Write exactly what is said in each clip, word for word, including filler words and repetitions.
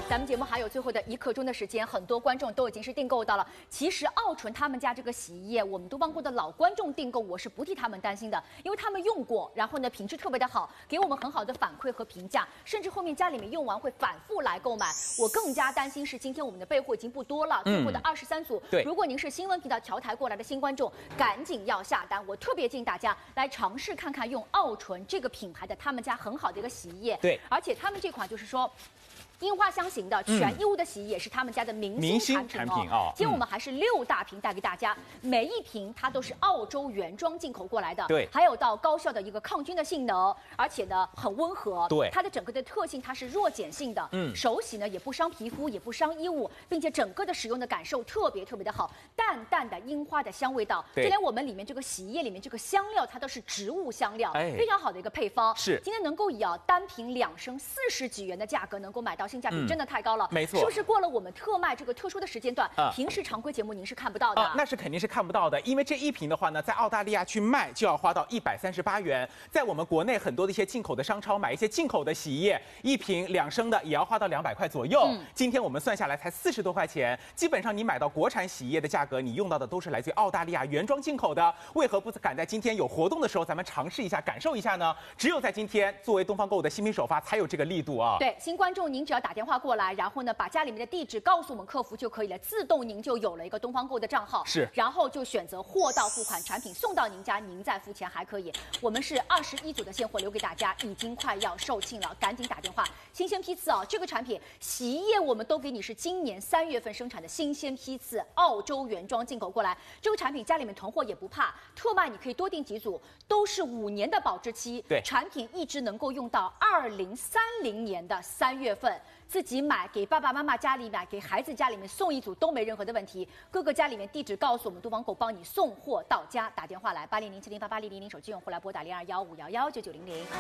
咱们节目还有最后的一刻钟的时间，很多观众都已经是订购到了。其实奥纯他们家这个洗衣液，我们东方购的老观众订购，我是不替他们担心的，因为他们用过，然后呢品质特别的好，给我们很好的反馈和评价，甚至后面家里面用完会反复来购买。我更加担心是今天我们的备货已经不多了，最后的二十三组。 对， 如果您是新闻频道调台过来的新观众，赶紧要下单。我特别建议大家来尝试看看用奥纯这个品牌的他们家很好的一个洗衣液。 对， 而且他们这款就是说。樱花香型的全衣物的洗衣液是他们家的明星产品哦。 品哦今天我们还是六大瓶带给大家，每一瓶它都是澳洲原装进口过来的， 对， 还有到高效的一个抗菌的性能，而且呢很温和， 对， 它的整个的特性它是弱碱性的，嗯，手洗呢也不伤皮肤，也不伤衣物，并且整个的使用的感受特别特别的好，淡淡的樱花的香味道，就连我们里面这个洗衣液里面这个香料它都是植物香料，哎，非常好的一个配方。 是， 今天能够以啊单瓶两升四十几元的价格能够买到，性价比、嗯、真的太高了， 没错， 是不是过了我们特卖这个特殊的时间段，啊、平时常规节目您是看不到的、 啊？那是肯定是看不到的，因为这一瓶的话呢，在澳大利亚去卖就要花到一百三十八元，在我们国内很多的一些进口的商超买一些进口的洗衣液，一瓶两升的也要花到两百块左右。嗯、今天我们算下来才四十多块钱，基本上你买到国产洗衣液的价格，你用到的都是来自于澳大利亚原装进口的，为何不赶在今天有活动的时候，咱们尝试一下，感受一下呢？只有在今天，作为东方购物的新品首发，才有这个力度啊！ 对，新观众您只要打电话过来，然后呢，把家里面的地址告诉我们客服就可以了，自动您就有了一个东方购物的账号， 是， 然后就选择货到付款，产品送到您家，您再付钱还可以。我们是二十一组的现货留给大家，已经快要售罄了，赶紧打电话，新鲜批次啊！这个产品洗衣液我们都给你是今年三月份生产的新鲜批次，澳洲原装进口过来，这个产品家里面囤货也不怕，特卖你可以多订几组，都是五年的保质期， 对， 产品一直能够用到二零三零年的三月份。自己买，给爸爸妈妈家里买，给孩子家里面送一组都没任何的问题。各个家里面地址告诉我们，东方购帮你送货到家。打电话来八零零七零八八零零零，手机用户来拨打零二幺五幺幺九九零零。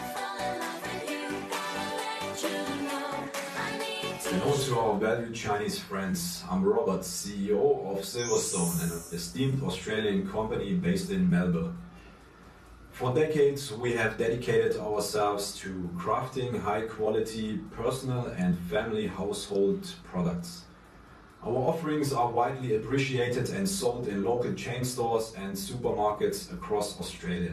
And also our valued Chinese friends, I'm Robert, C E O of Silverstone, an esteemed Australian company based in Melbourne. For decades, we have dedicated ourselves to crafting high-quality personal and family household products. Our offerings are widely appreciated and sold in local chain stores and supermarkets across Australia.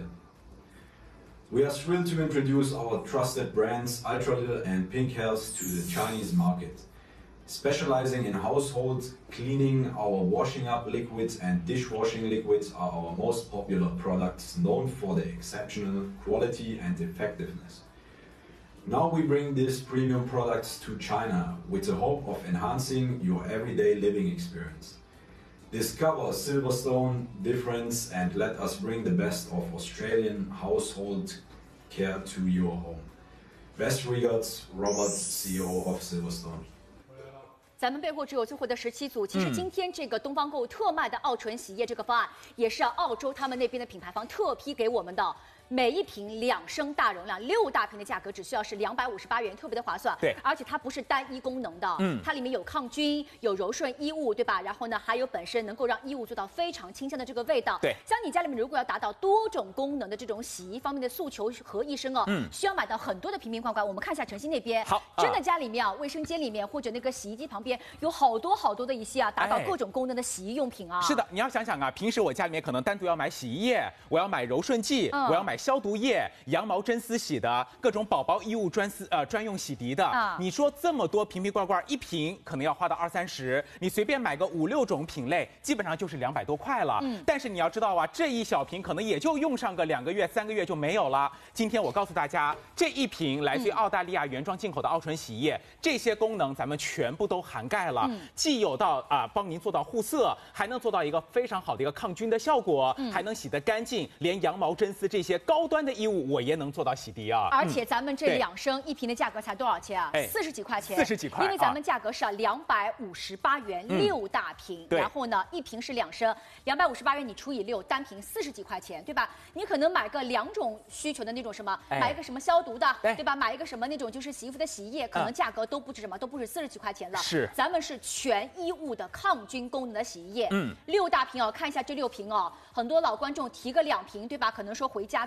We are thrilled to introduce our trusted brands Ultralil and Pink Health to the Chinese market. Specializing in household cleaning, our washing up liquids and dishwashing liquids are our most popular products, known for their exceptional quality and effectiveness. Now we bring these premium products to China with the hope of enhancing your everyday living experience. Discover Silverstone difference and let us bring the best of Australian household care to your home. Best regards, Robert, C E O of Silverstone. 咱们备货只有最后的十七组。其实今天这个东方购物特卖的澳纯洗衣液这个方案，也是澳洲他们那边的品牌方特批给我们的。每一瓶两升大容量，六大瓶的价格只需要是两百五十八元，特别的划算。 对， 而且它不是单一功能的，嗯，它里面有抗菌，有柔顺衣物，对吧？然后呢，还有本身能够让衣物做到非常清香的这个味道。 对， 像你家里面如果要达到多种功能的这种洗衣方面的诉求合一身哦，嗯，需要买到很多的瓶瓶罐罐。我们看一下晨曦那边， 好， 真的家里面啊，卫生间里面或者那个洗衣机旁边有好多好多的一些啊，达到各种功能的洗衣用品啊。 是的，你要想想啊，平时我家里面可能单独要买洗衣液，我要买柔顺剂，嗯、我要买消毒液。羊毛真丝洗的，各种宝宝衣物专丝呃专用洗涤的，啊、你说这么多瓶瓶罐罐，一瓶可能要花到二三十，你随便买个五六种品类，基本上就是两百多块了。嗯，但是你要知道啊，这一小瓶可能也就用上个两个月、三个月就没有了。今天我告诉大家，这一瓶来自于澳大利亚原装进口的澳纯洗衣液，这些功能咱们全部都涵盖了，嗯、既有到啊、呃、帮您做到护色，还能做到一个非常好的一个抗菌的效果，嗯、还能洗得干净，连羊毛真丝这些高端的衣物。我也能做到洗涤啊！ 而且咱们这两升一瓶的价格才多少钱啊？四十几块钱， 四十几块。 因为咱们价格是两百五十八元六大瓶，然后呢一瓶是两升，两百五十八元你除以六，单瓶四十几块钱，对吧？你可能买个两种需求的那种什么，买一个什么消毒的，对吧？买一个什么那种就是洗衣服的洗衣液，可能价格都不止什么，都不止四十几块钱了。 是， 咱们是全衣物的抗菌功能的洗衣液，嗯，六大瓶哦，看一下这六瓶哦，很多老观众提个两瓶，对吧？可能说回家都。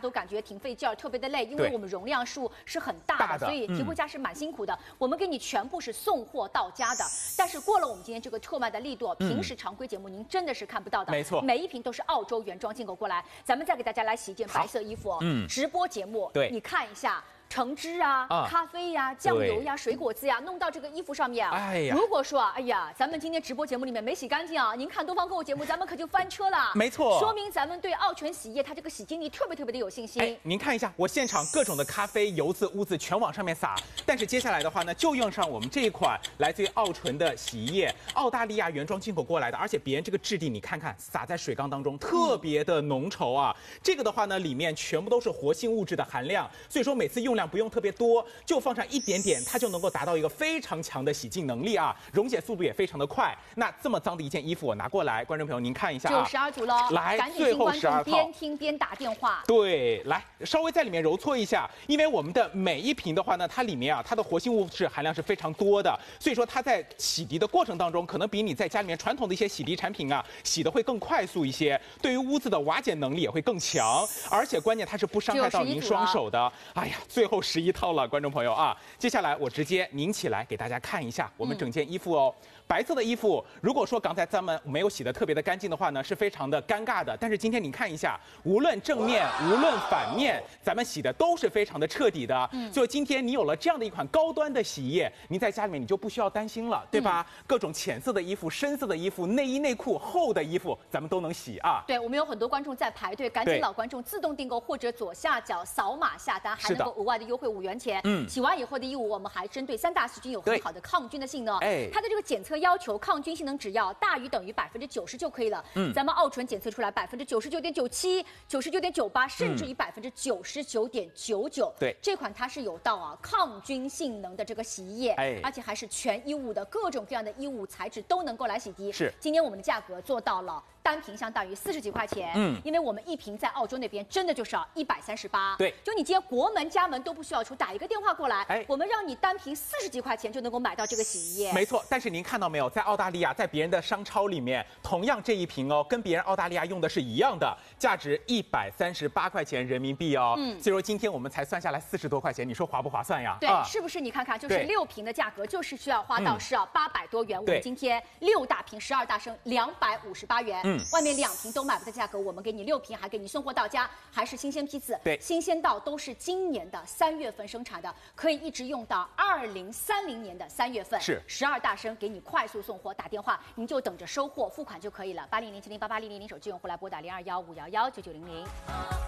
都感觉挺费劲儿，特别的累，因为我们容量数是很大的，大的所以提货价是蛮辛苦的。嗯、我们给你全部是送货到家的，但是过了我们今天这个特卖的力度，平时常规节目您真的是看不到的。 没错， 每一瓶都是澳洲原装进口过来。咱们再给大家来洗一件白色衣服，嗯，直播节目，对，你看一下。橙汁啊，啊咖啡呀、啊，酱油呀、水果汁呀，弄到这个衣服上面啊。哎呀，如果说啊，哎呀，咱们今天直播节目里面没洗干净啊，您看东方购物节目，咱们可就翻车了。 没错， 说明咱们对澳全洗液它这个洗净力特别特别的有信心。 哎，您看一下，我现场各种的咖啡油渍、污渍全往上面撒。但是接下来的话呢，就用上我们这一款来自于澳纯的洗衣液，澳大利亚原装进口过来的，而且别人这个质地，你看看撒在水缸当中，特别的浓稠啊。嗯、这个的话呢，里面全部都是活性物质的含量，所以说每次用量不用特别多。就放上一点点，它就能够达到一个非常强的洗净能力啊，溶解速度也非常的快。那这么脏的一件衣服，我拿过来，观众朋友您看一下啊， 就十二组喽， 来， 赶紧听观众边听边打电话。 对，来稍微在里面揉搓一下，因为我们的每一瓶的话呢，它里面啊，它的活性物质含量是非常多的，所以说它在洗涤的过程当中，可能比你在家里面传统的一些洗涤产品啊，洗的会更快速一些，对于污渍的瓦解能力也会更强，而且关键它是不伤害到您双手的。哎呀，最后十一套了。观众朋友啊，接下来我直接拧起来给大家看一下我们整件衣服哦。嗯、白色的衣服，如果说刚才咱们没有洗得特别的干净的话呢，是非常的尴尬的。但是今天你看一下，无论正面无论反面，咱们洗的都是非常的彻底的。嗯，所以今天你有了这样的一款高端的洗衣液，您在家里面你就不需要担心了，对吧？嗯、各种浅色的衣服、深色的衣服、内衣内裤、厚的衣服，咱们都能洗啊。 对，我们有很多观众在排队，赶紧老观众自动订购或者左下角扫码下单，还能够额外的优惠五元钱。嗯，洗完以后的衣物，我们还针对三大细菌有很好的抗菌的性能。哎，它的这个检测要求，抗菌性能只要大于等于百分之九十就可以了。嗯，咱们澳纯检测出来百分之九十九点九七、九十九点九八，甚至于百分之九十九点九九。对，这款它是有到啊抗菌性能的这个洗衣液，哎，而且还是全衣物的各种各样的衣物材质都能够来洗涤。是，今天我们的价格做到了。单瓶相当于四十几块钱，嗯，因为我们一瓶在澳洲那边真的就是要一百三十八，对，就你今天国门家门都不需要出，打一个电话过来，哎，我们让你单瓶四十几块钱就能够买到这个洗衣液。 没错，但是您看到没有，在澳大利亚，在别人的商超里面，同样这一瓶哦，跟别人澳大利亚用的是一样的，价值一百三十八块钱人民币哦，嗯，所以说今天我们才算下来四十多块钱，你说划不划算呀？ 对，啊、是不是？你看看，就是六瓶的价格就是需要花到是要八百多元，嗯、我们今天六大瓶十二大升两百五十八元，嗯，外面两瓶都买不到价格，我们给你六瓶，还给你送货到家，还是新鲜批次，对，新鲜到都是今年的三月份生产的，可以一直用到二零三零年的三月份，是十二大升给你快速送货，打电话您就等着收货付款就可以了，八零零七零八八零零零手机用户来拨打零二幺五幺幺九九零零。